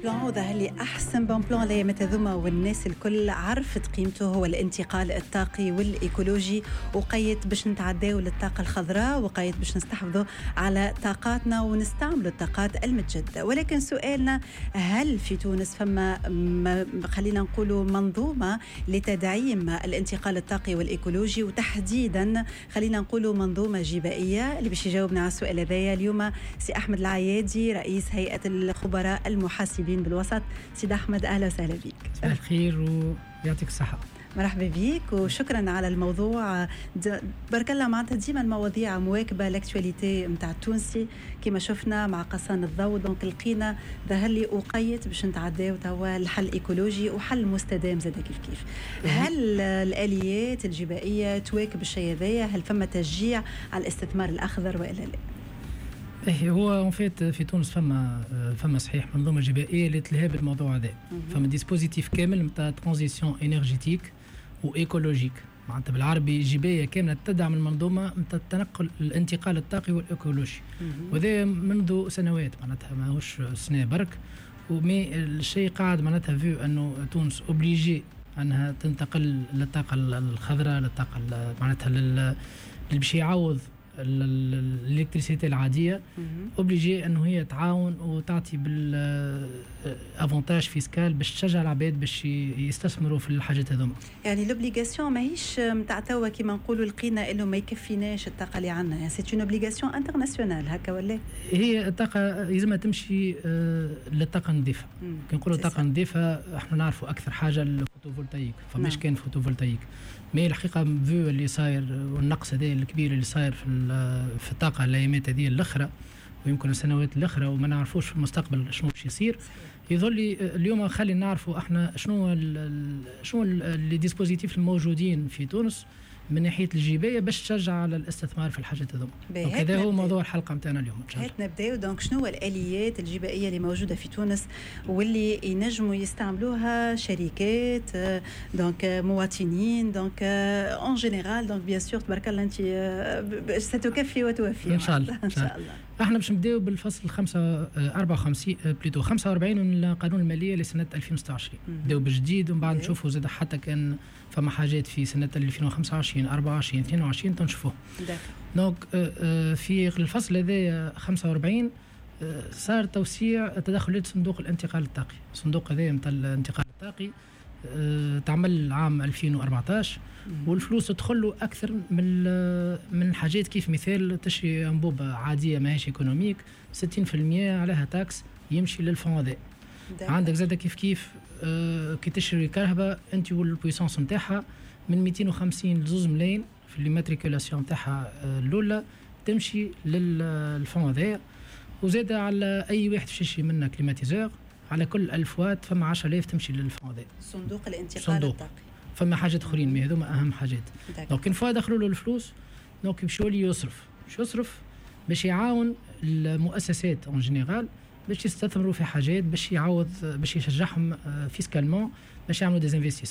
بلان ظهر لي أحسن بلان الأيامات هذوما، والناس الكل عرفت قيمته، هو الانتقال الطاقي والإيكولوجي، وقيت باش نتعداو للطاقة الخضراء، وقيت باش نستحفظوا على طاقاتنا ونستعملوا الطاقات المتجددة. ولكن سؤالنا، هل في تونس فما خلينا نقولوا منظومة لتدعيم الانتقال الطاقي والإيكولوجي، وتحديدا خلينا نقولوا منظومة جبائية؟ اللي باش يجاوبنا على السؤال هذايا اليوم سي أحمد العيادي، رئيس هيئة الخبراء المحاسبين بالوسط. سيد أحمد، أهلا وسهلا بك. صباح الخير ويعطيك الصحة. مرحبا بك وشكرا على الموضوع. بارك الله، معناتها ديما المواضيع مواكبة لاكتواليتي متاع التونسي كما شفنا مع قصان الضوء. دونك لقينا ظهر لي وقيت باش نتعداو توا الحل ايكولوجي وحل مستدام زاد كيف. هل الآليات الجبائية تواكب الشيء هذايا؟ هل فما تشجيع على الاستثمار الأخضر وإلا لا؟ هو في تونس فما صحيح منظومه جبائيه اللي تلهى بالموضوع هذا. فما ديسبوزيتيف كامل نتاع ترانزيسيون انرجيتيك وايكولوجيك، معناتها بالعربي جبايه كامله تدعم المنظومه نتاع التنقل الانتقال الطاقي والايكولوجي، وهذا منذ سنوات، معناتها ماهوش سنه برك. ومي الشيء قاعد معناتها فيو انه تونس اوبليجي انها تنتقل للطاقه الخضراء، للطاقه معناتها اللي باش يعوض الالكتريسيتي العاديه، اوبليجي انه هي تعاون وتعطي بالافونتاج فيسكال باش تشجع العباد باش يستثمروا في الحاجات هذوما. يعني لوبليغاسيون ماهيش نتاع توا كيما نقولوا لقينا انه ما يكفيناش الطاقه اللي عندنا، يعني سي اون اوبليغاسيون انترناسيونال هكا ولا؟ هي الطاقه لازمها تمشي للطاقه النظيفه. كي نقولوا طاقه نظيفه احنا نعرفوا اكثر حاجه الفوتوفولتايك، فماش كان فوتوفولتايك، مي الحقيقه فيو اللي صاير والنقص هذا الكبير اللي صاير في الطاقه الايامات هذه الاخرى ويمكن السنوات الاخرى، وما نعرفوش في المستقبل شنو باش يصير. يظل اليوم خلي نعرفوا احنا شنو لي ديسبوزيتيف الموجودين في تونس من ناحيه الجبايه باش تشجع على الاستثمار في الحاجات هذوما. هذا هو موضوع الحلقه نتاعنا اليوم. هات نبداو. دونك شنو هو الاليات الجبائيه اللي موجوده في تونس واللي ينجموا يستعملوها شركات، دونك مواطنين، دونك اون جينيرال، دونك بيان سور تبارك الله انت ستكفي وتوفي ان شاء الله. ان شاء الله. احنا باش نبداو بالفصل 45 من القانون الماليه لسنه 2026. نبداو بجديد ومن بعد نشوفوا زاد حتى كان فما حاجات في سنه 2025 24 22 تنشوفوه. دونك في الفصل هذا 45 صار توسيع تدخلات صندوق الانتقال الطاقي. الصندوق هذا نتاع الانتقال الطاقي تعمل عام 2014 والفلوس تدخل له اكثر من حاجات، كيف مثال تشري انبوبه عاديه ماهيش ايكونوميك 60% عليها تاكس يمشي للفون هذا. عندك زاد كيف كي تشري كهرباء انت والبويسونس نتاعها من 250 ل 2 ملايين في الماتريكولاسيون نتاعها الاولى تمشي للفون هذا. وزاد على اي واحد يشري منا كليماتيزور على كل 1000 واط فما 10000 تمشي للفون هذا، صندوق الانتقال الطاقي. فما حاجات اخرين مي هذوما اهم حاجات. دونك كل فوا دخلوا له الفلوس دونك يمشوا لي يصرف باش يعاون المؤسسات اون جينيرال باش يستثمروا في حاجات باش يعوض، باش يشجعهم فيسكالمون باش يعملوا ديزانفستيسمون.